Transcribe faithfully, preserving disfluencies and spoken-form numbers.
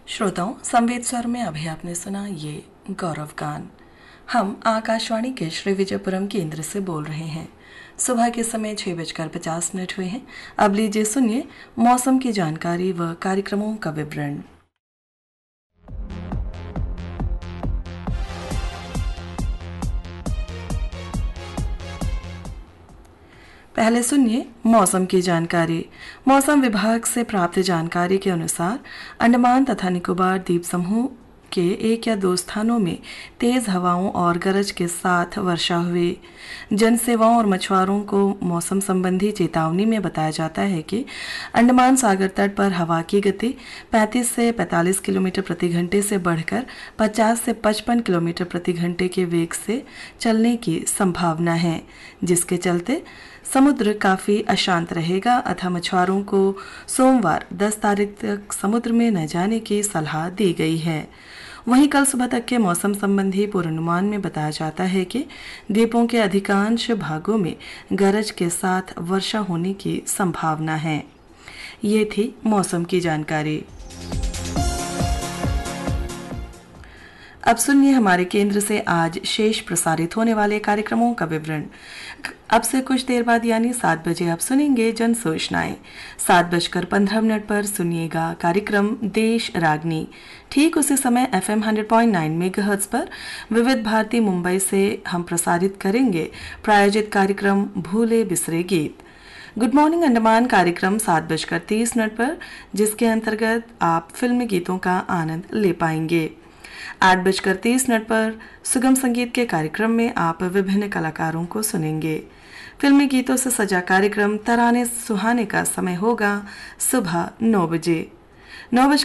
श्रोताओं, संवेद स्वर में अभी आपने सुना ये गौरव गान। हम आकाशवाणी के श्री विजयपुरम केंद्र से बोल रहे हैं। सुबह के समय छह बजकर पचास मिनट हुए हैं। अब लीजिए सुनिए मौसम की जानकारी व कार्यक्रमों का विवरण। पहले सुनिए मौसम की जानकारी। मौसम विभाग से प्राप्त जानकारी के अनुसार अंडमान तथा निकोबार द्वीप समूह के एक या दो स्थानों में तेज हवाओं और गरज के साथ वर्षा हुई। जन सेवाओं और मछुआरों को मौसम संबंधी चेतावनी में बताया जाता है कि अंडमान सागर तट पर हवा की गति पैंतीस से पैंतालीस किलोमीटर प्रति घंटे से बढ़कर पचास से पचपन किलोमीटर प्रति घंटे के वेग से चलने की संभावना है, जिसके चलते समुद्र काफी अशांत रहेगा अतः मछुआरों को सोमवार दस तारीख तक समुद्र में न जाने की सलाह दी गई है। वहीं कल सुबह तक के मौसम संबंधी पूर्वानुमान में बताया जाता है कि द्वीपों के अधिकांश भागों में गरज के साथ वर्षा होने की संभावना है। ये थी मौसम की जानकारी। अब सुनिए हमारे केंद्र से आज शेष प्रसारित होने वाले कार्यक्रमों का विवरण। अब से कुछ देर बाद यानी सात बजे आप सुनेंगे जन सूचनाएं। सात बजकर पंद्रह मिनट पर सुनिएगा कार्यक्रम देश रागनी। ठीक उसी समय F am hundred point nine megahertz पर विविध भारती मुंबई से हम प्रसारित करेंगे प्रायोजित कार्यक्रम भूले बिसरे गीत। गुड मॉर्निंग अंडमान कार्यक्रम सात बजकर तीस मिनट पर, जिसके अंतर्गत आप फिल्मी गीतों का आनंद ले पाएंगे। आठ बजकर तीस मिनट पर सुगम संगीत के कार्यक्रम में आप विभिन्न कलाकारों को सुनेंगे। फिल्मी गीतों से सजा कार्यक्रम तराने सुहाने का समय होगा सुबह नौ बजे। नौ बजकर